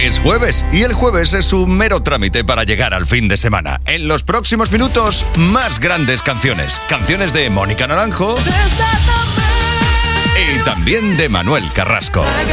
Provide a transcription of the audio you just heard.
Es jueves y el jueves es un mero trámite para llegar al fin de semana. En los próximos minutos, más grandes canciones. Canciones de Mónica Naranjo y también de Manuel Carrasco.